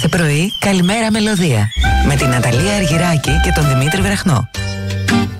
Κάθε πρωί, καλημέρα μελωδία. Με την Ναταλία Αργυράκη και τον Δημήτρη Βραχνό.